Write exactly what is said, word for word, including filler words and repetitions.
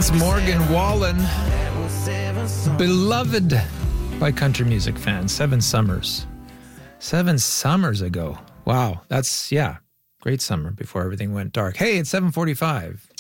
That's Morgan Wallen, beloved by country music fans. Seven summers. Seven summers ago. Wow, that's, yeah, great summer before everything went dark. Hey, it's seven forty-five.